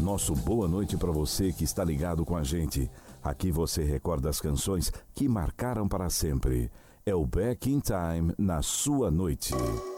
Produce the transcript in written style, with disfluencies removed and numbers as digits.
Nosso boa noite para você que está ligado com a gente. Aqui você recorda as canções que marcaram para sempre. É o Back in Time na sua noite.